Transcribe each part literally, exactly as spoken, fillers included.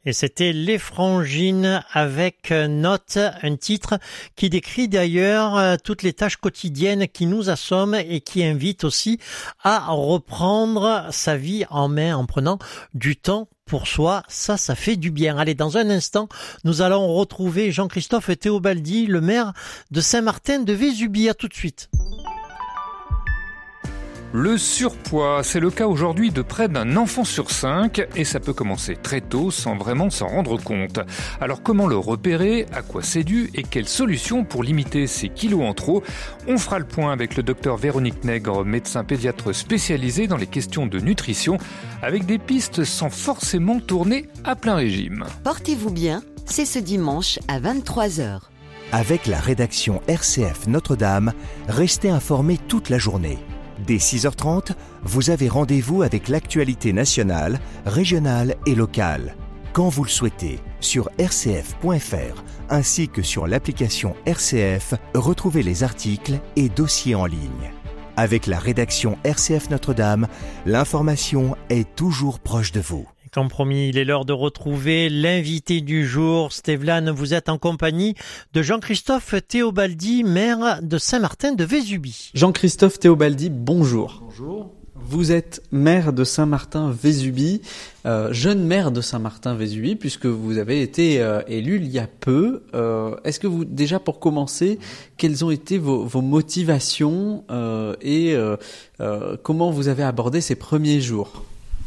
Et c'était Les Frangines avec Note, un titre qui décrit d'ailleurs toutes les tâches quotidiennes qui nous assomment et qui invite aussi à reprendre sa vie en main en prenant du temps pour soi. Ça, ça fait du bien. Allez, dans un instant, nous allons retrouver Jean-Christophe Théobaldi, le maire de Saint-Martin-de-Vésubie. À tout de suite. Le surpoids, c'est le cas aujourd'hui de près d'un enfant sur cinq et ça peut commencer très tôt sans vraiment s'en rendre compte. Alors comment le repérer, à quoi c'est dû et quelles solutions pour limiter ces kilos en trop? On fera le point avec le docteur Véronique Nègre, médecin pédiatre spécialisé dans les questions de nutrition, avec des pistes sans forcément tourner à plein régime. Portez-vous bien, c'est ce dimanche à vingt-trois heures. Avec la rédaction R C F Notre-Dame, restez informés toute la journée. Dès six heures trente, vous avez rendez-vous avec l'actualité nationale, régionale et locale. Quand vous le souhaitez, sur r c f point f r ainsi que sur l'application R C F, retrouvez les articles et dossiers en ligne. Avec la rédaction R C F Notre-Dame, l'information est toujours proche de vous. Comme promis, il est l'heure de retrouver l'invité du jour. Stéphane, vous êtes en compagnie de Jean-Christophe Théobaldi, maire de Saint-Martin-de-Vésubie. Jean-Christophe Théobaldi, bonjour. Bonjour. Vous êtes maire de Saint-Martin-Vésubie, euh, jeune maire de Saint-Martin-Vésubie, puisque vous avez été euh, élu il y a peu. Euh, est-ce que vous, déjà pour commencer, quelles ont été vos, vos motivations euh, et euh, euh, comment vous avez abordé ces premiers jours ?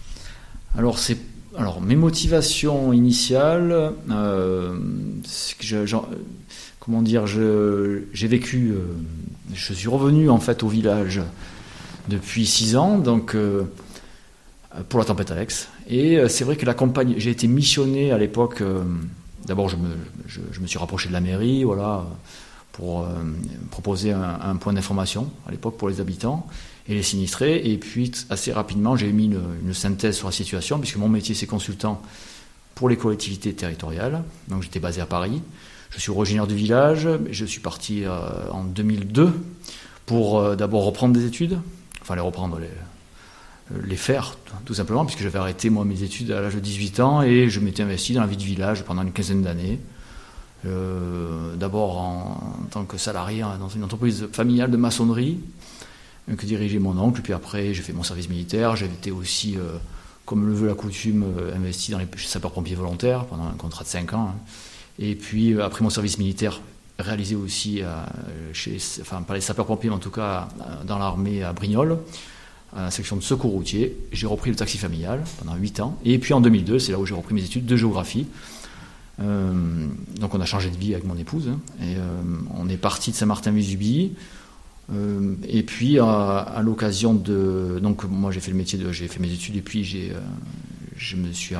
Alors c'est Alors, mes motivations initiales, euh, c'est que je, genre, comment dire, je, j'ai vécu, euh, je suis revenu en fait au village depuis six ans, donc euh, pour la tempête Alex. Et euh, c'est vrai que la campagne, j'ai été missionné à l'époque. Euh, d'abord, je me, je, je me suis rapproché de la mairie, voilà, pour euh, proposer un, un point d'information à l'époque pour les habitants et les sinistrés. Et puis, assez rapidement, j'ai mis une, une synthèse sur la situation, puisque mon métier, c'est consultant pour les collectivités territoriales. Donc, j'étais basé à Paris. Je suis originaire du village. Je suis parti euh, en deux mille deux pour euh, d'abord reprendre des études. Enfin, les reprendre, les, les faire, tout simplement, puisque j'avais arrêté, moi, mes études à l'âge de dix-huit ans et je m'étais investi dans la vie de village pendant une quinzaine d'années. Euh, d'abord en, en tant que salarié dans une entreprise familiale de maçonnerie que dirigeait mon oncle, puis après j'ai fait mon service militaire, j'ai été aussi, euh, comme le veut la coutume, euh, investi dans les sapeurs-pompiers volontaires pendant un contrat de cinq ans, hein. Et puis euh, après mon service militaire, réalisé aussi euh, chez, enfin, par les sapeurs-pompiers, mais en tout cas euh, dans l'armée à Brignoles, à la section de secours routier, j'ai repris le taxi familial pendant huit ans, et puis en deux mille deux, c'est là où j'ai repris mes études de géographie. Euh, donc on a changé de vie avec mon épouse, hein, et euh, on est parti de Saint-Martin-Vésubie. Euh, et puis à, à l'occasion de, donc moi j'ai fait le métier de, j'ai fait mes études et puis j'ai, euh, je me suis,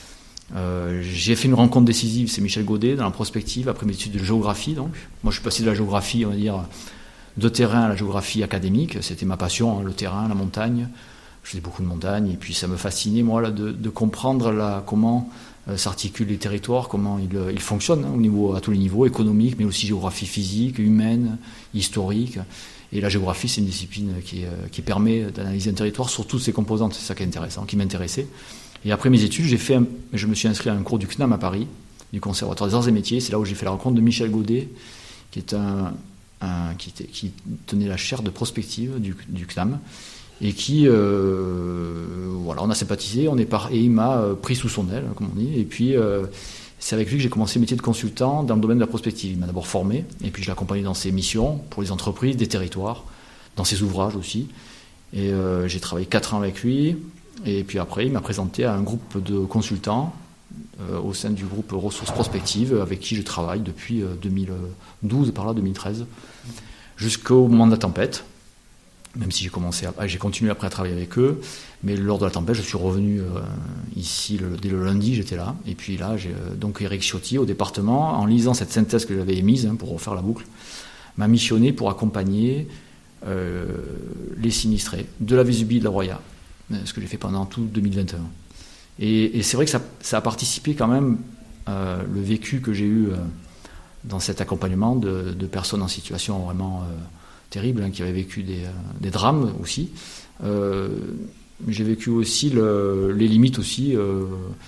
euh, j'ai fait une rencontre décisive, c'est Michel Godet dans la prospective après mes études de géographie. Donc moi je suis passé de la géographie, on va dire, de terrain à la géographie académique. C'était ma passion, hein, le terrain, la montagne. Je faisais beaucoup de montagne et puis ça me fascinait moi là de, de comprendre là comment euh, s'articulent les territoires, comment ils, ils fonctionnent, hein, au niveau, à tous les niveaux, économique, mais aussi géographie physique, humaine, historique. Et la géographie, c'est une discipline qui, qui permet d'analyser un territoire sur toutes ses composantes. C'est ça qui est intéressant, qui m'intéressait. Et après mes études, j'ai fait un, je me suis inscrit à un cours du C N A M à Paris, du Conservatoire des Arts et Métiers. C'est là où j'ai fait la rencontre de Michel Godet, qui, est un, un, qui, était, qui tenait la chaire de prospective du, du C N A M. Et qui, euh, voilà, on a sympathisé, on est par, et il m'a pris sous son aile, comme on dit. Et puis, euh, c'est avec lui que j'ai commencé le métier de consultant dans le domaine de la prospective. Il m'a d'abord formé, et puis je l'ai accompagné dans ses missions pour les entreprises, des territoires, dans ses ouvrages aussi. Et euh, j'ai travaillé quatre ans avec lui, et puis après, il m'a présenté à un groupe de consultants euh, au sein du groupe Ressources Prospectives, avec qui je travaille depuis euh, deux mille douze, par là, deux mille treize, jusqu'au moment de la tempête. Même si j'ai commencé à, j'ai continué après à travailler avec eux, mais lors de la tempête, je suis revenu euh, ici le, dès le lundi, j'étais là, et puis là, j'ai euh, donc Éric Ciotti au département, en lisant cette synthèse que j'avais émise, hein, pour refaire la boucle, m'a missionné pour accompagner euh, les sinistrés de la Vésubie et de la Roya, ce que j'ai fait pendant tout deux mille vingt et un. Et, et c'est vrai que ça, ça a participé quand même, euh, le vécu que j'ai eu euh, dans cet accompagnement de, de personnes en situation vraiment euh, terrible, hein, qui avaient vécu des, euh, des drames aussi. Euh, j'ai vécu aussi le, les limites aussi euh,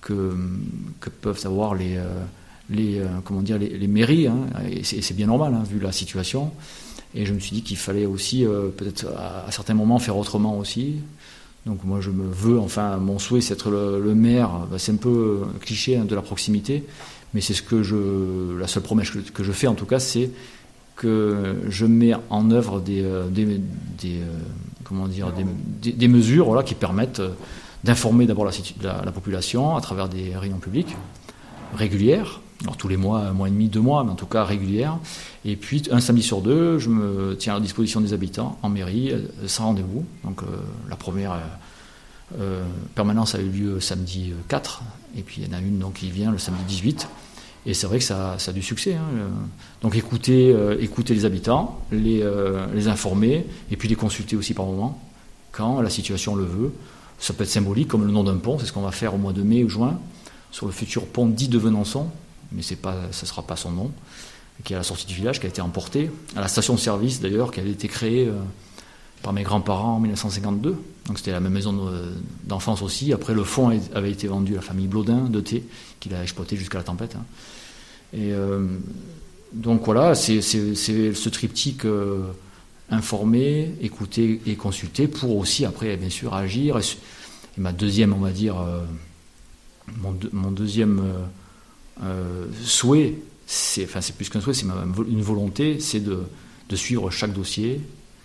que, que peuvent avoir les, euh, les, euh, comment dire, les, les mairies, hein, et c'est, c'est bien normal, hein, vu la situation. Et je me suis dit qu'il fallait aussi, euh, peut-être à, à certains moments, faire autrement aussi. Donc moi, je me veux, enfin, mon souhait, c'est être le, le maire. Ben, c'est un peu cliché, hein, de la proximité, mais c'est ce que je, la seule promesse que, que je fais, en tout cas, c'est que je mets en œuvre des, des, des comment dire, des, des, des mesures, voilà, qui permettent d'informer d'abord la, la, la population à travers des réunions publiques régulières, alors tous les mois, un mois et demi, deux mois, mais en tout cas régulières. Et puis un samedi sur deux, je me tiens à la disposition des habitants en mairie, sans rendez-vous. Donc euh, la première euh, euh, permanence a eu lieu samedi quatre, et puis il y en a une donc, qui vient le samedi dix-huit. Et c'est vrai que ça, ça a du succès, hein. Donc écouter, euh, écouter les habitants, les, euh, les informer, et puis les consulter aussi par moment, quand la situation le veut. Ça peut être symbolique, comme le nom d'un pont, c'est ce qu'on va faire au mois de mai ou juin, sur le futur pont dit de Venançon, mais c'est pas, ça ne sera pas son nom, qui est à la sortie du village, qui a été emporté, à la station-service d'ailleurs, qui avait été créée euh, par mes grands-parents en dix-neuf cent cinquante-deux. Donc c'était la même maison de, d'enfance aussi. Après, le fonds avait été vendu à la famille Blodin de Thé, qui l'a exploité jusqu'à la tempête, hein. Et euh, donc voilà, c'est, c'est, c'est ce triptyque euh, informer, écouter et consulter, pour aussi après bien sûr agir. Et, et ma deuxième, on va dire, euh, mon, de, mon deuxième euh, euh, souhait, c'est, enfin c'est plus qu'un souhait, c'est ma, une volonté, c'est de, de suivre chaque dossier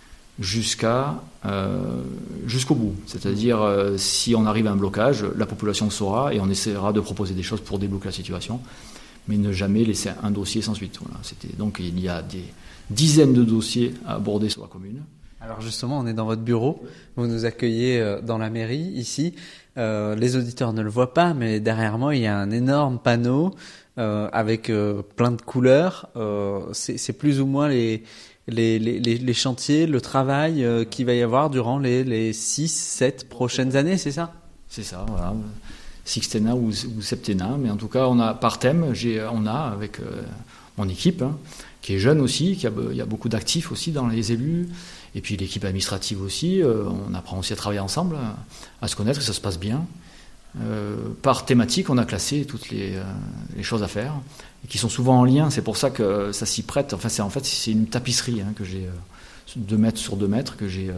jusqu'à euh, jusqu'au bout. C'est-à-dire, euh, si on arrive à un blocage, la population le saura et on essaiera de proposer des choses pour débloquer la situation, mais ne jamais laisser un dossier sans suite. Voilà. C'était, donc il y a des dizaines de dossiers à aborder sur la commune. Alors justement, on est dans votre bureau, vous nous accueillez dans la mairie, ici. Euh, les auditeurs ne le voient pas, mais derrière moi, il y a un énorme panneau euh, avec euh, plein de couleurs. Euh, c'est, c'est plus ou moins les, les, les, les chantiers, le travail euh, qu'il va y avoir durant les, les six, sept prochaines années, c'est ça ? C'est ça, voilà. Sixtennat ou, ou septennat, mais en tout cas, on a par thème, j'ai, on a avec euh, mon équipe, hein, qui est jeune aussi, qui a, il y a beaucoup d'actifs aussi dans les élus, et puis l'équipe administrative aussi, euh, on apprend aussi à travailler ensemble, à se connaître, et ça se passe bien. Euh, par thématique, on a classé toutes les, euh, les choses à faire, et qui sont souvent en lien, c'est pour ça que ça s'y prête, enfin c'est, en fait c'est une tapisserie, hein, que j'ai, euh, deux mètres sur deux mètres, que j'ai... Euh,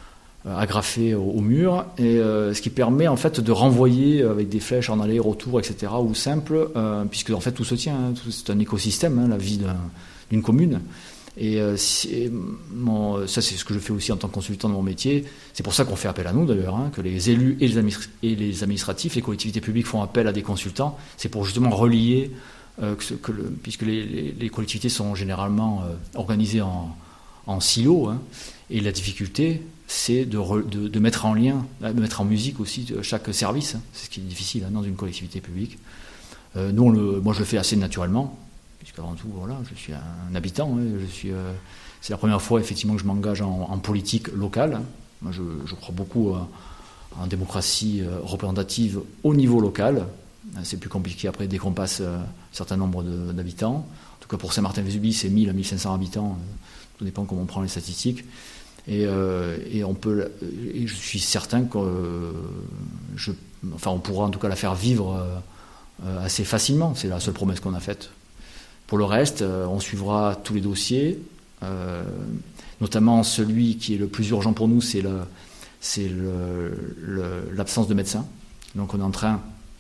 agrafé au, au mur, et euh, ce qui permet en fait de renvoyer avec des flèches en aller, retour, et cetera, ou simple, euh, puisque en fait tout se tient, hein, tout, c'est un écosystème, hein, la vie d'un, d'une commune. Et euh, c'est, mon, ça c'est ce que je fais aussi en tant que consultant de mon métier. C'est pour ça qu'on fait appel à nous d'ailleurs, hein, que les élus et les, administ- et les administratifs, les collectivités publiques font appel à des consultants. C'est pour justement relier, euh, que, que le, puisque les, les, les collectivités sont généralement euh, organisées en, en silos, hein, et la difficulté, c'est de, re, de, de mettre en lien, de mettre en musique aussi chaque service. C'est ce qui est difficile, hein, dans une collectivité publique. Euh, nous, on le, moi, je le fais assez naturellement, puisqu'avant tout, voilà, je suis un habitant. Hein, je suis, euh, c'est la première fois, effectivement, que je m'engage en, en politique locale. Moi, je, je crois beaucoup euh, en démocratie euh, représentative au niveau local. C'est plus compliqué après, dès qu'on passe euh, un certain nombre de, d'habitants. En tout cas, pour Saint-Martin-Vésubie, c'est mille à mille cinq cents habitants. Euh, tout dépend comment on prend les statistiques. Et, euh, et on peut, et je suis certain que euh, je, enfin, on pourra en tout cas la faire vivre euh, assez facilement. C'est la seule promesse qu'on a faite. Pour le reste, euh, on suivra tous les dossiers, euh, notamment celui qui est le plus urgent pour nous, c'est, le, c'est le, le, l'absence de médecins. Donc on est en train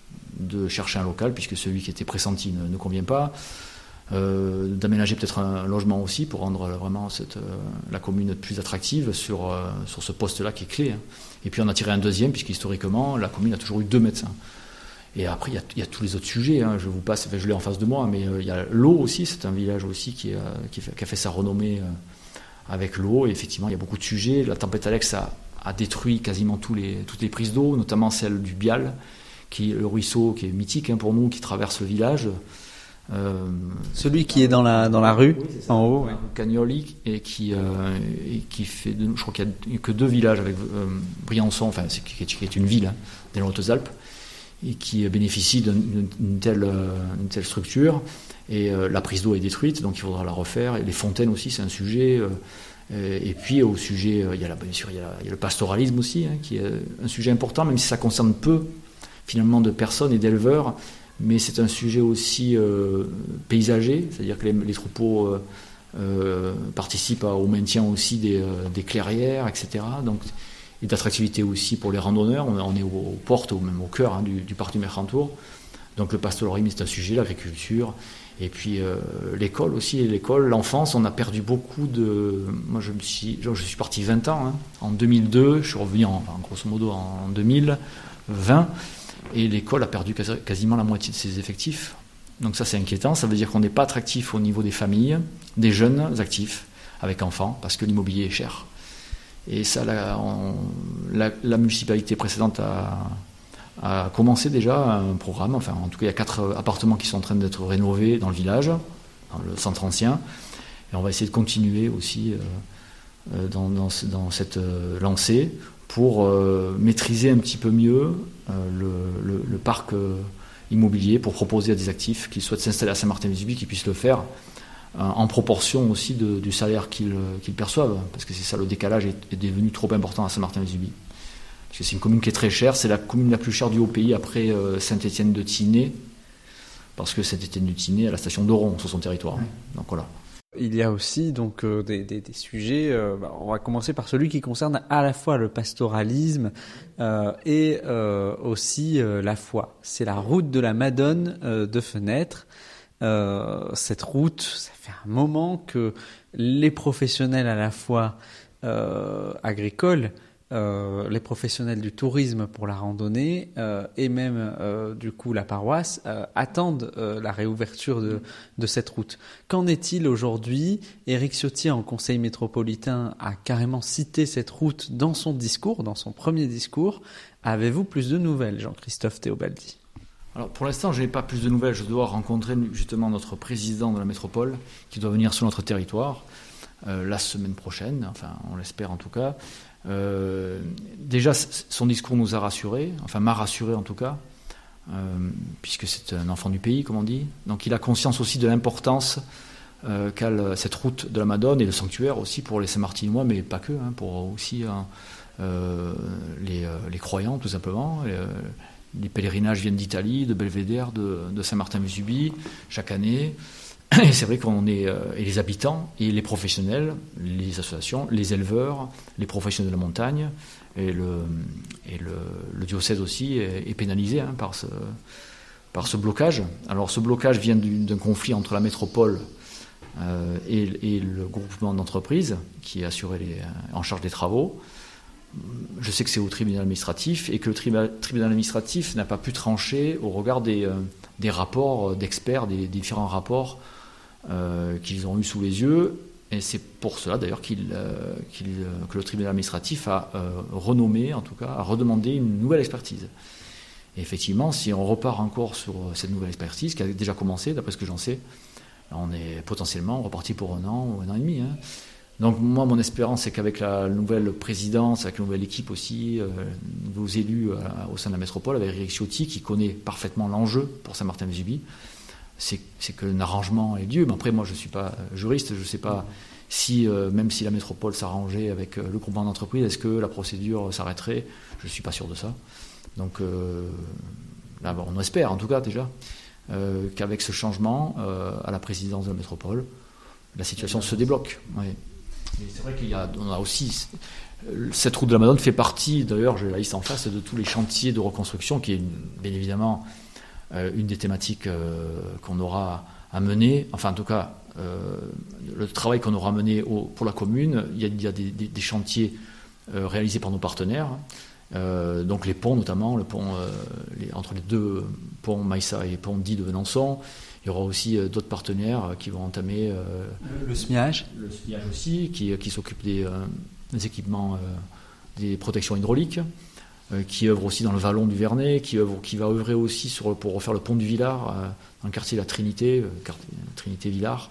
de chercher un local, puisque celui qui était pressenti ne, ne convient pas. Euh, d'aménager peut-être un logement aussi pour rendre vraiment cette, euh, la commune plus attractive sur, euh, sur ce poste-là qui est clé, hein. Et puis on a tiré un deuxième, puisqu'historiquement la commune a toujours eu deux médecins. Et après il y a, il y a tous les autres sujets, hein. Je vous passe, enfin, je l'ai en face de moi, mais euh, il y a l'eau aussi, c'est un village aussi qui, euh, qui, fait, qui a fait sa renommée euh, avec l'eau, et effectivement il y a beaucoup de sujets. La tempête Alex a, a détruit quasiment tous les, toutes les prises d'eau, notamment celle du Bial, qui est le ruisseau qui est mythique, hein, pour nous, qui traverse le village. Euh, Celui qui est dans la dans la rue, oui, en haut, ouais. Cagnoli, et qui euh, et qui fait, de, je crois qu'il y a que deux villages avec euh, Briançon, enfin c'est qui est, qui est une ville, hein, des Hautes-Alpes, et qui bénéficie d'une, d'une telle une telle structure. Et euh, la prise d'eau est détruite, donc il faudra la refaire. Et les fontaines aussi, c'est un sujet. Euh, et puis au sujet, il y a la, bien sûr, il y a, il y a le pastoralisme aussi, hein, qui est un sujet important, même si ça concerne peu finalement de personnes et d'éleveurs, mais c'est un sujet aussi euh, paysager, c'est-à-dire que les, les troupeaux euh, euh, participent au maintien aussi des, euh, des clairières, et cetera. Donc, et d'attractivité aussi pour les randonneurs. On, on est aux, aux portes, ou même au cœur hein, du, du parc du Mercantour. Donc le pastoralisme c'est un sujet, l'agriculture, et puis euh, l'école aussi. Et l'école, l'enfance, on a perdu beaucoup de... Moi je, me suis, je suis parti vingt ans, hein. En deux mille deux, je suis revenu en, en grosso modo en deux mille vingt, et l'école a perdu quasiment la moitié de ses effectifs. Donc ça c'est inquiétant, ça veut dire qu'on n'est pas attractif au niveau des familles, des jeunes actifs avec enfants, parce que l'immobilier est cher. Et ça, la, on, la, la municipalité précédente a, a commencé déjà un programme. Enfin, en tout cas, il y a quatre appartements qui sont en train d'être rénovés dans le village, dans le centre ancien. Et on va essayer de continuer aussi euh, dans, dans, dans cette euh, lancée pour euh, maîtriser un petit peu mieux euh, le, le, le parc euh, immobilier, pour proposer à des actifs qui souhaitent s'installer à Saint-Martin-Vésubie qu'ils puissent le faire en proportion aussi de, du salaire qu'ils, qu'ils perçoivent, parce que c'est ça, le décalage est, est devenu trop important à Saint-Martin-Vésubie. Parce que c'est une commune qui est très chère, c'est la commune la plus chère du Haut-Pays après euh, Saint-Étienne-de-Tinée, parce que Saint-Étienne-de-Tinée a la station d'Oron sur son territoire. Oui. Donc voilà. Il y a aussi donc euh, des, des, des sujets. Euh, bah, on va commencer par celui qui concerne à la fois le pastoralisme euh, et euh, aussi euh, la foi. C'est la route de la Madone euh, de Fenêtre. Euh, cette route, ça fait un moment que les professionnels à la fois euh, agricoles, euh, les professionnels du tourisme pour la randonnée euh, et même euh, du coup la paroisse euh, attendent euh, la réouverture de, de cette route. Qu'en est-il aujourd'hui ? Éric Ciotti, en conseil métropolitain, a carrément cité cette route dans son discours, dans son premier discours. Avez-vous plus de nouvelles, Jean-Christophe Théobaldi ? Alors pour l'instant, je n'ai pas plus de nouvelles. Je dois rencontrer justement notre président de la métropole qui doit venir sur notre territoire euh, la semaine prochaine, enfin on l'espère en tout cas. Euh, déjà, son discours nous a rassurés, enfin m'a rassuré en tout cas, euh, puisque c'est un enfant du pays, comme on dit. Donc il a conscience aussi de l'importance euh, qu'a cette route de la Madone et le sanctuaire aussi pour les Saint-Martinois, mais pas que, hein, pour aussi hein, euh, les, les croyants tout simplement. Et, euh, les pèlerinages viennent d'Italie, de Belvédère, de, de Saint-Martin-Vésubie, chaque année. Et c'est vrai qu'on est, euh, et les habitants, et les professionnels, les associations, les éleveurs, les professionnels de la montagne, et le, et le, le diocèse aussi est, est pénalisé hein, par, ce, par ce blocage. Alors ce blocage vient du, d'un conflit entre la métropole euh, et, et le groupement d'entreprises qui est assuré les, en charge des travaux. Je sais que c'est au tribunal administratif et que le tribunal, tribunal administratif n'a pas pu trancher au regard des, euh, des rapports d'experts, des, des différents rapports euh, qu'ils ont eus sous les yeux. Et c'est pour cela d'ailleurs qu'il, euh, qu'il, euh, que le tribunal administratif a euh, renommé, en tout cas, a redemandé une nouvelle expertise. Et effectivement, si on repart encore sur cette nouvelle expertise, qui a déjà commencé, d'après ce que j'en sais, on est potentiellement reparti pour un an ou un an et demi. Hein. Donc moi, mon espérance, c'est qu'avec la nouvelle présidence, avec la nouvelle équipe aussi, euh, nouveaux élus euh, au sein de la métropole, avec Éric Ciotti, qui connaît parfaitement l'enjeu pour Saint-Martin-Vésubie, c'est, c'est que l'arrangement ait lieu. Mais après, moi, je ne suis pas juriste, je ne sais pas si, euh, même si la métropole s'arrangeait avec euh, le groupement d'entreprise, est-ce que la procédure s'arrêterait ? Je ne suis pas sûr de ça. Donc euh, là, on espère, en tout cas, déjà, euh, qu'avec ce changement euh, à la présidence de la métropole, la situation se débloque. Oui. Et c'est vrai qu'il y a, on a aussi cette route de la Madone fait partie, d'ailleurs, je la liste en face, de tous les chantiers de reconstruction, qui est une, bien évidemment euh, une des thématiques euh, qu'on aura à mener. Enfin, en tout cas, euh, le travail qu'on aura mené au, pour la commune. Il y a, il y a des, des, des chantiers euh, réalisés par nos partenaires, euh, donc les ponts notamment, le pont euh, les, entre les deux ponts Maïssa et pont dit de Venançon. Il y aura aussi euh, d'autres partenaires euh, qui vont entamer euh, le, le SMIAGE. Le SMIAGE aussi, qui, qui s'occupe des, euh, des équipements, euh, des protections hydrauliques, euh, qui œuvre aussi dans le vallon du Vernet, qui, œuvre, qui va œuvrer aussi sur, pour refaire le pont du Villard, euh, dans le quartier de la Trinité, euh, quartier, Trinité-Villard.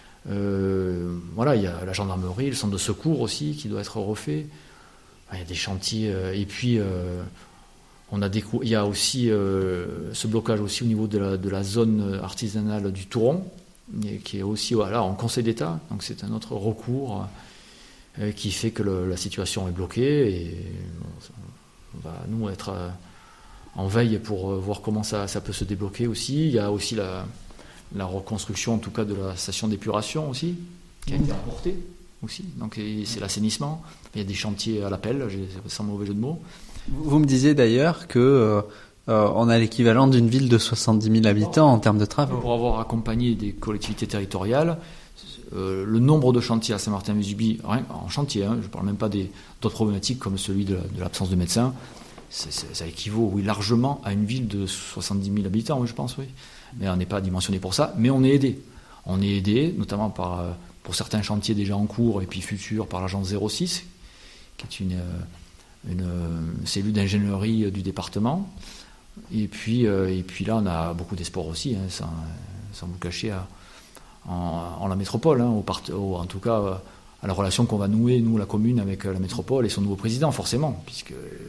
Euh, voilà, il y a la gendarmerie, le centre de secours aussi, qui doit être refait. Il y a des chantiers, euh, et puis... Euh, On a décou- il y a aussi euh, ce blocage aussi au niveau de la, de la zone artisanale du Touron, qui est aussi voilà, en Conseil d'État. Donc c'est un autre recours euh, qui fait que le, la situation est bloquée. Et bon, on va nous être euh, en veille pour voir comment ça, ça peut se débloquer aussi. Il y a aussi la, la reconstruction, en tout cas, de la station d'épuration aussi, qui a été apportée aussi. Donc c'est l'assainissement. Il y a des chantiers à l'appel, sans mauvais jeu de mots. Vous me disiez d'ailleurs que euh, euh, on a l'équivalent d'une ville de soixante-dix mille habitants en termes de travaux. Pour avoir accompagné des collectivités territoriales, euh, le nombre de chantiers à Saint-Martin-Vésubie, en chantier, hein, je ne parle même pas des, d'autres problématiques comme celui de, de l'absence de médecins, c'est, c'est, ça équivaut oui, largement à une ville de soixante-dix mille habitants, oui, je pense, oui. Mais on n'est pas dimensionné pour ça, mais on est aidé. On est aidé, notamment par, pour certains chantiers déjà en cours et puis futurs par l'agence zéro six, qui est une, une cellule d'ingénierie du département. Et puis, et puis là, on a beaucoup d'espoir aussi, hein, sans, sans vous cacher, à, en, en la métropole, hein, au part, au, en tout cas à la relation qu'on va nouer, nous, la commune, avec la métropole et son nouveau président, forcément, puisque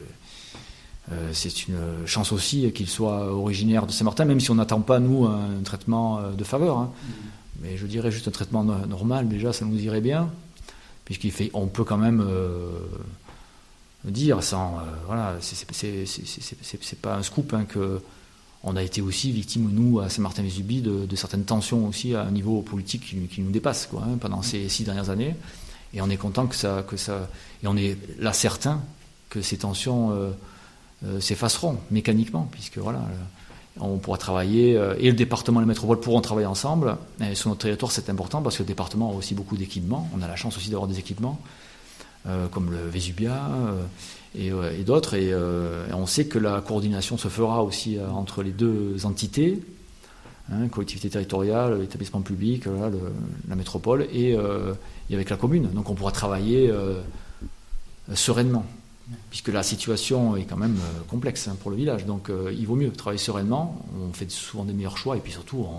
euh, c'est une chance aussi qu'il soit originaire de Saint-Martin, même si on n'attend pas, nous, un traitement de faveur. Hein. Mmh. Mais je dirais juste un traitement normal, déjà, ça nous irait bien, puisqu'il fait, on peut quand même euh, dire, sans, euh, voilà, c'est, c'est, c'est, c'est, c'est, c'est, c'est pas un scoop, hein, que on a été aussi victime, nous, à Saint-Martin-Vésubie, de, de certaines tensions aussi à un niveau politique qui, qui nous dépasse, quoi, hein, pendant ces six dernières années. Et on est content que ça, que ça, et on est là certain que ces tensions euh, euh, s'effaceront mécaniquement, puisque voilà. On pourra travailler, euh, et le département et la métropole pourront travailler ensemble. Et sur notre territoire, c'est important parce que le département a aussi beaucoup d'équipements. On a la chance aussi d'avoir des équipements, euh, comme le Vésubia euh, et, euh, et d'autres. Et, euh, et on sait que la coordination se fera aussi euh, entre les deux entités, hein, collectivité territoriale, établissement public, là, le, la métropole, et, euh, et avec la commune. Donc on pourra travailler euh, sereinement. Puisque la situation est quand même euh, complexe, hein, pour le village. Donc euh, il vaut mieux travailler sereinement, on fait souvent des meilleurs choix, et puis surtout on,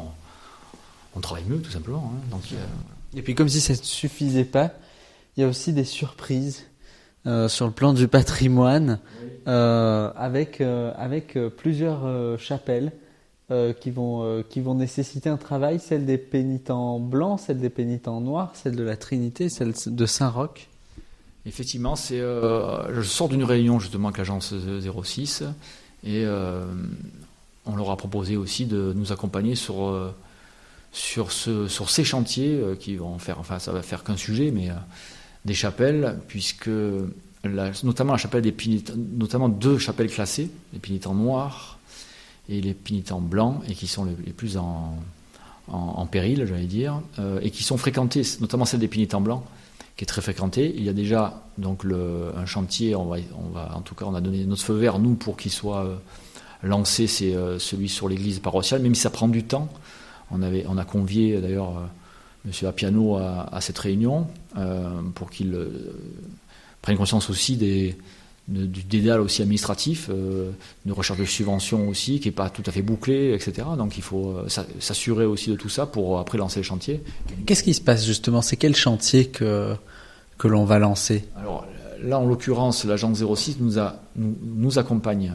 on travaille mieux, tout simplement. Hein. Donc, euh... Et puis comme si ça ne suffisait pas, il y a aussi des surprises euh, sur le plan du patrimoine, oui. euh, avec, euh, avec euh, plusieurs euh, chapelles euh, qui, vont, euh, qui vont nécessiter un travail, celle des pénitents blancs, celle des pénitents noirs, celle de la Trinité, celle de Saint-Roch. Effectivement, c'est, euh, je sors d'une réunion justement avec l'agence zéro six et euh, on leur a proposé aussi de nous accompagner sur, euh, sur, ce, sur ces chantiers euh, qui vont faire, enfin ça va faire qu'un sujet, mais euh, des chapelles, puisque la, notamment la chapelle des pénitents, notamment deux chapelles classées, les pénitents noirs et les pénitents blancs, et qui sont les, les plus en, en, en péril, j'allais dire, euh, et qui sont fréquentées, notamment celle des pénitents blancs, qui est très fréquenté. Il y a déjà donc le, un chantier, on va, on va, en tout cas on a donné notre feu vert, nous, pour qu'il soit euh, lancé, c'est euh, celui sur l'église paroissiale, même si ça prend du temps. On, avait, on a convié d'ailleurs euh, M. Appiano à, à cette réunion euh, pour qu'il euh, prenne conscience aussi des, de, du dédale aussi administratif, euh, de recherche de subventions aussi, qui n'est pas tout à fait bouclé, et cetera. Donc il faut euh, s'assurer aussi de tout ça pour après lancer le chantier. Qu'est-ce qui se passe justement ? C'est quel chantier que, que l'on va lancer ? Alors là, en l'occurrence, l'agence zéro six nous, a, nous, nous accompagne,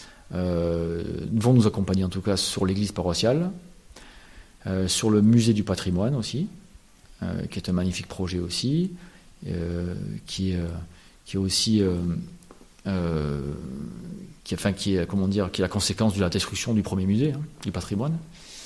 euh, vont nous accompagner en tout cas sur l'église paroissiale, euh, sur le musée du patrimoine aussi, euh, qui est un magnifique projet aussi, euh, qui, euh, qui est aussi... Euh, Euh, qui, enfin, qui, est, comment dire, qui est la conséquence de la destruction du premier musée, hein, du patrimoine.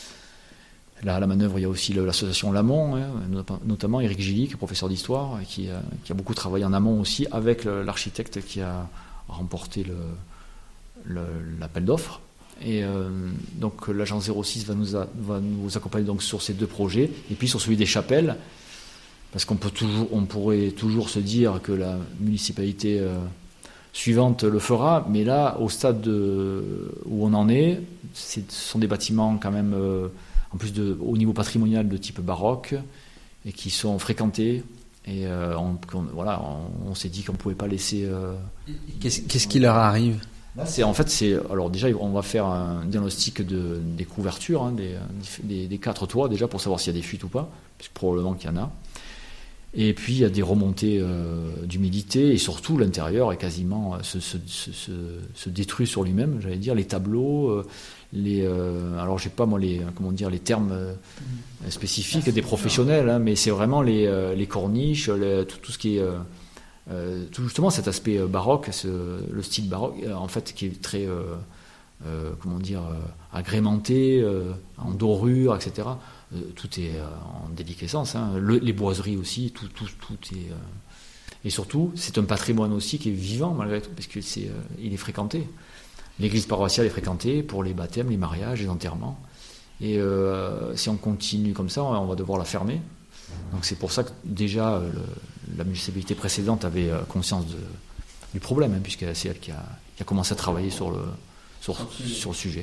Là, à la manœuvre, il y a aussi le, l'association Lamont, hein, notamment Éric Gilly, qui est professeur d'histoire, qui a, qui a beaucoup travaillé en amont aussi avec le, l'architecte qui a remporté le, le, l'appel d'offres. Et euh, donc l'agence zéro six va nous, a, va nous accompagner donc sur ces deux projets, et puis sur celui des chapelles, parce qu'on peut toujours, on pourrait toujours se dire que la municipalité euh, suivante le fera, mais là, au stade de, où on en est, ce sont des bâtiments quand même, euh, en plus de, au niveau patrimonial de type baroque, et qui sont fréquentés. Et euh, on, on, voilà, on, on s'est dit qu'on ne pouvait pas laisser... Euh, qu'est-ce, qu'est-ce qui leur arrive ? Là, c'est, en fait, c'est, alors déjà, on va faire un diagnostic de, des couvertures, hein, des, des, des quatre toits, déjà, pour savoir s'il y a des fuites ou pas, puisque probablement qu'il y en a. Et puis il y a des remontées euh, d'humidité, et surtout l'intérieur est quasiment euh, se, se, se, se détruit sur lui-même, j'allais dire, les tableaux, euh, les euh, alors j'ai pas moi les comment dire les termes euh, spécifiques des professionnels, hein, mais c'est vraiment les, euh, les corniches, les, tout, tout ce qui est euh, euh, tout justement cet aspect baroque, ce, le style baroque, en fait, qui est très euh, euh, comment dire, euh, agrémentées, euh, en dorure, et cetera. Euh, tout est euh, en déliquescence, hein. Le, les boiseries aussi, tout, tout, tout est... Euh... Et surtout, c'est un patrimoine aussi qui est vivant malgré tout, parce qu'il euh, est fréquenté. L'église paroissiale est fréquentée pour les baptêmes, les mariages, les enterrements. Et euh, si on continue comme ça, on va devoir la fermer. Donc c'est pour ça que déjà le, la municipalité précédente avait conscience de, du problème, hein, puisque c'est elle qui a, qui a commencé à travailler sur le, sur, sur le sujet.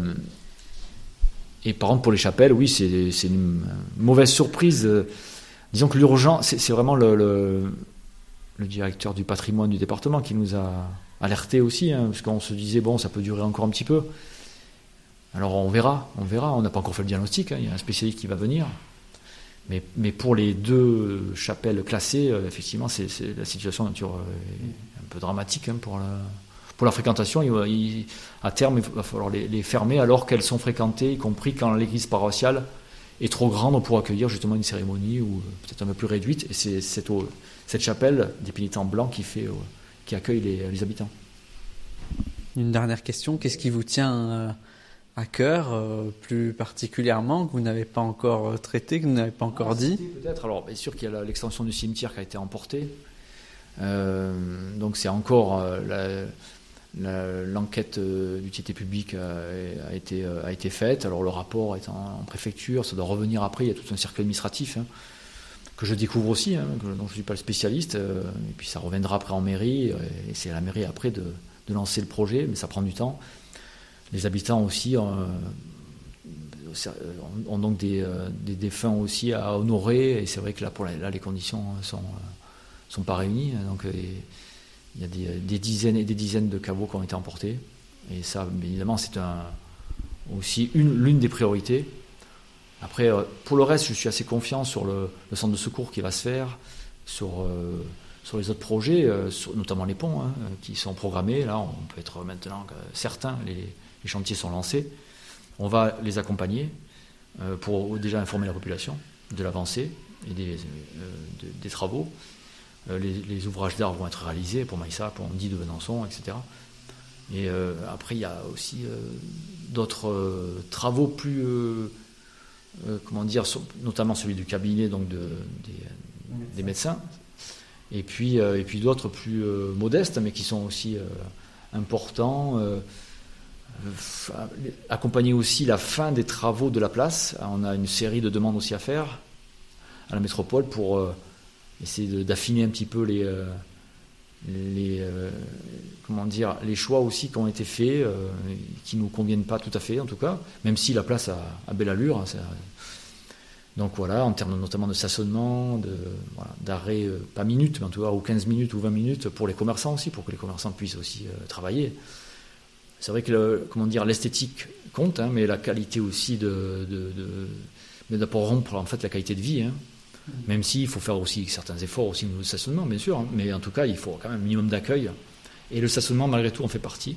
Et par contre pour les chapelles, oui, c'est, c'est une mauvaise surprise. Disons que l'urgent, c'est, c'est vraiment le, le, le directeur du patrimoine du département qui nous a alerté aussi, hein, parce qu'on se disait bon, ça peut durer encore un petit peu. Alors on verra, on verra. On n'a pas encore fait le diagnostic. Hein, il y a un spécialiste qui va venir. Mais, mais pour les deux chapelles classées, euh, effectivement, c'est, c'est la situation nature euh, est un peu dramatique, hein, pour la pour la fréquentation. Il, il, à terme, il va falloir les, les fermer alors qu'elles sont fréquentées, y compris quand l'église paroissiale est trop grande pour accueillir justement une cérémonie ou peut-être un peu plus réduite. Et c'est cette, cette chapelle des pénitents blancs qui fait, qui accueille les, les habitants. Une dernière question, qu'est-ce qui vous tient euh, à cœur, euh, plus particulièrement, que vous n'avez pas encore euh, traité, que vous n'avez pas encore ah, dit? Peut-être, alors bien sûr qu'il y a l'extension du cimetière qui a été emportée, euh, donc c'est encore euh, la, la, l'enquête euh, d'utilité publique a, a, été, euh, a été faite, alors le rapport est en, en préfecture, ça doit revenir après, il y a tout un circuit administratif, hein, que je découvre aussi, hein, que, dont je ne suis pas le spécialiste, euh, et puis ça reviendra après en mairie, et c'est à la mairie après de de lancer le projet, mais ça prend du temps. Les habitants aussi euh, ont donc des, euh, des défunts aussi à honorer, et c'est vrai que là, pour la, là les conditions sont, euh, sont pas réunies, donc euh, il y a des, des dizaines et des dizaines de caveaux qui ont été emportés, et ça, évidemment, c'est un, aussi une, l'une des priorités. Après, euh, pour le reste, je suis assez confiant sur le, le centre de secours qui va se faire, sur... Euh, sur les autres projets, euh, sur, notamment les ponts, hein, qui sont programmés. Là, on peut être maintenant euh, certain, les, les chantiers sont lancés. On va les accompagner euh, pour déjà informer la population de l'avancée et des, euh, de, des travaux. Euh, les, les ouvrages d'art vont être réalisés pour Maïssa, pour Andy de Venançon, et cetera. Et euh, après, il y a aussi euh, d'autres euh, travaux plus, euh, euh, comment dire, notamment celui du cabinet donc de, des, des médecins. Et puis, euh, et puis d'autres plus euh, modestes, mais qui sont aussi euh, importants. Euh, euh, accompagner aussi la fin des travaux de la place. On a une série de demandes aussi à faire à la métropole pour euh, essayer de, d'affiner un petit peu les, euh, les, euh, comment dire, les choix aussi qui ont été faits, euh, qui ne nous conviennent pas tout à fait en tout cas, même si la place a, a belle allure. Hein, ça, donc voilà, en termes notamment de stationnement, de, voilà, d'arrêt, euh, pas minutes, mais en tout cas, ou quinze minutes ou vingt minutes pour les commerçants aussi, pour que les commerçants puissent aussi euh, travailler. C'est vrai que le, comment dire, l'esthétique compte, hein, mais la qualité aussi de, de, de, de, de pour rompre en fait la qualité de vie. Hein. Mmh. Même s'il faut faire aussi certains efforts aussi au niveau du stationnement, bien sûr, hein, mais en tout cas, il faut quand même un minimum d'accueil. Et le stationnement, malgré tout, en fait partie.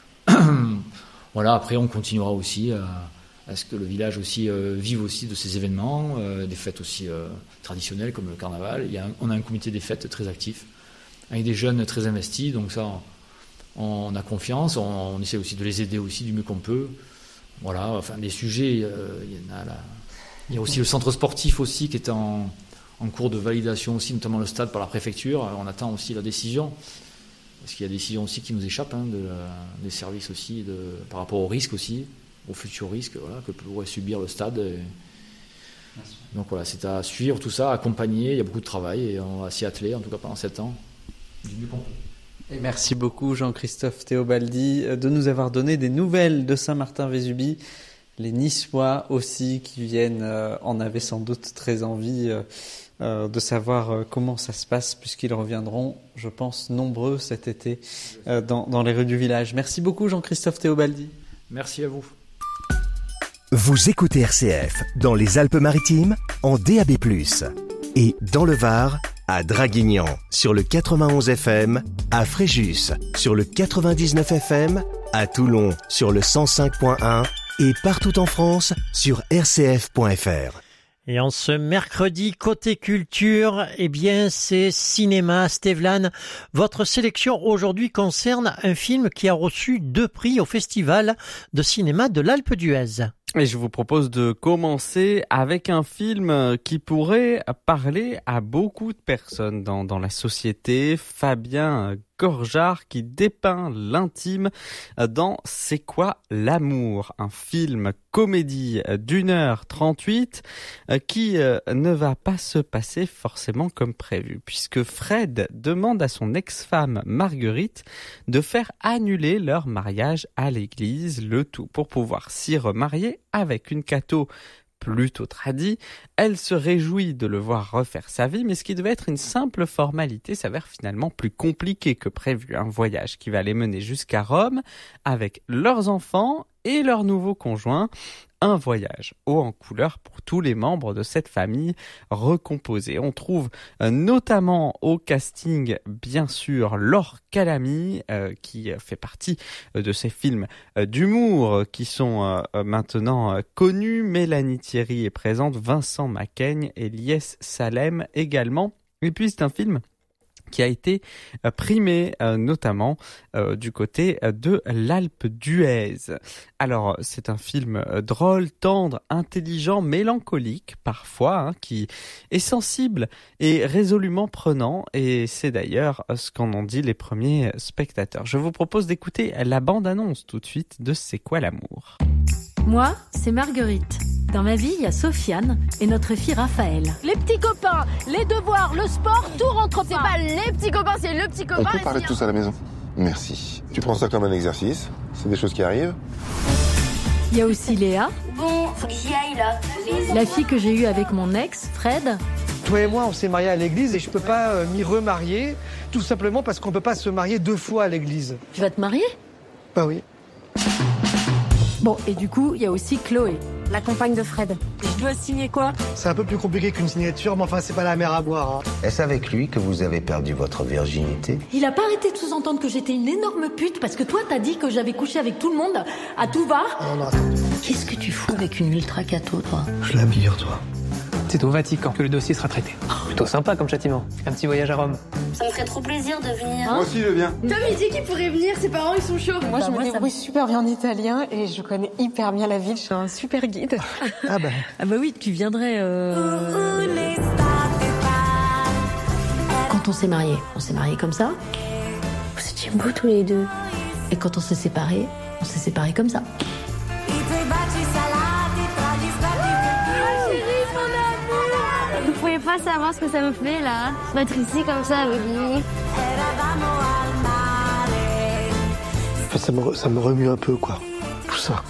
Voilà, après, on continuera aussi à. à ce que le village aussi euh, vive aussi de ces événements, euh, des fêtes aussi euh, traditionnelles comme le carnaval. Il y a un, on a un comité des fêtes très actif, avec des jeunes très investis, donc ça, on, on a confiance, on, on essaie aussi de les aider aussi du mieux qu'on peut. Voilà, enfin, les sujets, euh, il y en a là. Il y a aussi le centre sportif aussi qui est en, en cours de validation aussi, notamment le stade par la préfecture. On attend aussi la décision, parce qu'il y a des décisions aussi qui nous échappent, hein, de, des services aussi, de, par rapport au risque aussi, aux futurs risques, voilà, que pourrait subir le stade. Et... Donc voilà, c'est à suivre tout ça, accompagner, il y a beaucoup de travail et on va s'y atteler, en tout cas pendant sept ans. Et merci beaucoup Jean-Christophe Théobaldi de nous avoir donné des nouvelles de Saint-Martin-Vésubie. Les Niçois aussi qui viennent euh, en avaient sans doute très envie euh, euh, de savoir euh, comment ça se passe, puisqu'ils reviendront, je pense, nombreux cet été euh, dans, dans les rues du village. Merci beaucoup Jean-Christophe Théobaldi. Merci à vous. Vous écoutez R C F dans les Alpes-Maritimes en D A B plus, et dans le Var à Draguignan sur le quatre-vingt-onze F M, à Fréjus sur le quatre-vingt-dix-neuf F M, à Toulon sur le cent cinq point un et partout en France sur r c f point f r. Et en ce mercredi, côté culture, eh bien, c'est cinéma. Stevlan, votre sélection aujourd'hui concerne un film qui a reçu deux prix au Festival de cinéma de l'Alpe d'Huez. Et je vous propose de commencer avec un film qui pourrait parler à beaucoup de personnes dans, dans la société. Fabien Gorjard qui dépeint l'intime dans C'est quoi l'amour ? Un film comédie d'une heure trente-huit qui ne va pas se passer forcément comme prévu, puisque Fred demande à son ex-femme Marguerite de faire annuler leur mariage à l'église, le tout pour pouvoir s'y remarier avec une catho plutôt tradie. Elle se réjouit de le voir refaire sa vie, mais ce qui devait être une simple formalité s'avère finalement plus compliqué que prévu. Un voyage qui va les mener jusqu'à Rome avec leurs enfants et leur nouveau conjoint. Un voyage haut en couleur pour tous les membres de cette famille recomposée. On trouve euh, notamment au casting, bien sûr, Laure Calamy, euh, qui fait partie euh, de ces films euh, d'humour euh, qui sont euh, maintenant euh, connus. Mélanie Thierry est présente, Vincent Macaigne et Lies Salem également. Et puis c'est un film qui a été primé euh, notamment euh, du côté de l'Alpe d'Huez. Alors, c'est un film drôle, tendre, intelligent, mélancolique parfois, hein, qui est sensible et résolument prenant, et c'est d'ailleurs ce qu'en ont dit les premiers spectateurs. Je vous propose d'écouter la bande-annonce tout de suite de C'est quoi l'amour ? Moi, c'est Marguerite. Dans ma vie, il y a Sofiane et notre fille Raphaël. Les petits copains, les devoirs, le sport, tout rentre pas. C'est pas les petits copains, c'est le petit copain. On peut parler de tous à la maison ? Merci. Tu prends ça comme un exercice ? C'est des choses qui arrivent ? Il y a aussi Léa. Bon, faut que j'y aille là. La fille que j'ai eue avec mon ex, Fred. Toi et moi, on s'est mariés à l'église et je peux pas euh, m'y remarier, tout simplement parce qu'on peut pas se marier deux fois à l'église. Tu vas te marier ? Bah oui. Bon, et du coup, il y a aussi Chloé, la compagne de Fred. Je dois signer quoi ? C'est un peu plus compliqué qu'une signature, mais enfin, c'est pas la mer à boire. Hein. Est-ce avec lui que vous avez perdu votre virginité ? Il a pas arrêté de sous-entendre que j'étais une énorme pute parce que toi, t'as dit que j'avais couché avec tout le monde, à tout va. Non, non, attends. Qu'est-ce que tu fous avec une ultra catho, toi ? Je l'abire, toi. C'est au Vatican que le dossier sera traité. Plutôt sympa comme châtiment. Un petit voyage à Rome. Ça me ferait trop plaisir de venir. Moi aussi, je viens. Tom, il dit qu'il pourrait venir, ses parents, ils sont chauds. Moi, bah, je moi, me débrouille me... super bien en italien et je connais hyper bien la ville. Je suis un super guide. Ah bah. Ah bah oui, tu viendrais... Euh... Quand on s'est mariés, on s'est mariés comme ça. Vous étiez beaux tous les deux. Et quand on s'est séparés, on s'est séparés comme ça. Vous pouvez pas savoir ce que ça me fait là. Se mettre ici comme ça avec lui. Ça me, ça me remue un peu, quoi. Tout ça.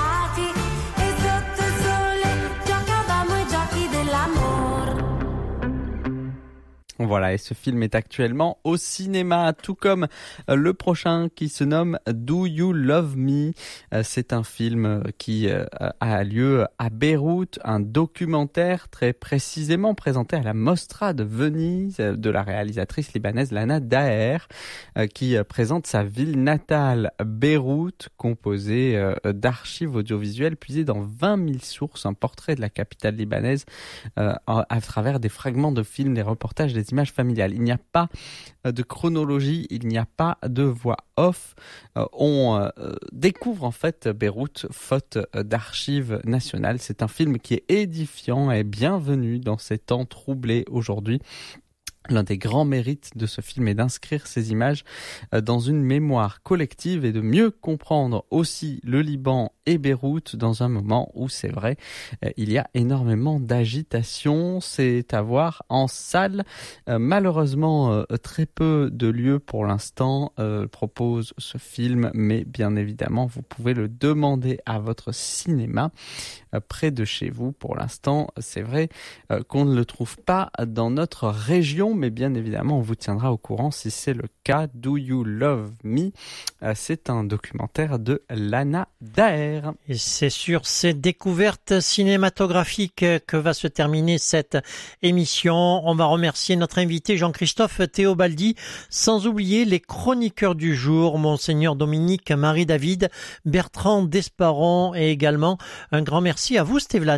Voilà, et ce film est actuellement au cinéma, tout comme le prochain qui se nomme Do You Love Me ? C'est un film qui a lieu à Beyrouth, un documentaire très précisément présenté à la Mostra de Venise de la réalisatrice libanaise Lana Daher, qui présente sa ville natale, Beyrouth, composée d'archives audiovisuelles puisées dans vingt mille sources, un portrait de la capitale libanaise à travers des fragments de films, des reportages, des images familiales. Il n'y a pas de chronologie, il n'y a pas de voix off. Euh, on euh, découvre en fait Beyrouth faute d'archives nationales. C'est un film qui est édifiant et bienvenu dans ces temps troublés aujourd'hui. L'un des grands mérites de ce film est d'inscrire ces images dans une mémoire collective et de mieux comprendre aussi le Liban et Beyrouth dans un moment où, c'est vrai, il y a énormément d'agitation. C'est à voir en salle. Malheureusement, très peu de lieux pour l'instant euh, proposent ce film, mais bien évidemment, vous pouvez le demander à votre cinéma euh, près de chez vous. Pour l'instant, c'est vrai euh, qu'on ne le trouve pas dans notre région, mais bien évidemment, on vous tiendra au courant si c'est le cas. Do You Love Me ? euh, C'est un documentaire de Lana Daher. Et c'est sur ces découvertes cinématographiques que va se terminer cette émission. On va remercier notre invité Jean-Christophe Théobaldi, sans oublier les chroniqueurs du jour, Monseigneur Dominique Marie-David, Bertrand Desparon, et également un grand merci à vous, Stevlan.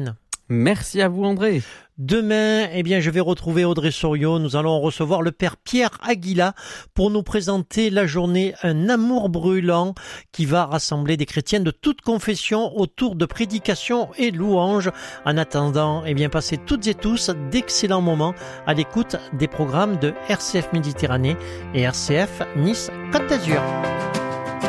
Merci à vous André. Demain, eh bien, je vais retrouver Audrey Soriot. Nous allons recevoir le père Pierre Aguila pour nous présenter la journée Un amour brûlant qui va rassembler des chrétiens de toutes confessions autour de prédications et louanges. En attendant, eh bien, passez toutes et tous d'excellents moments à l'écoute des programmes de R C F Méditerranée et R C F Nice Côte d'Azur.